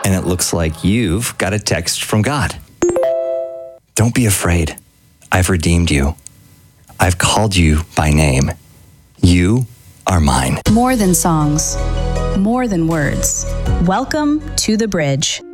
and it looks like you've got a text from God. Don't be afraid. I've redeemed you. I've called you by name. You are mine. More than songs, more than words. Welcome to The Bridge.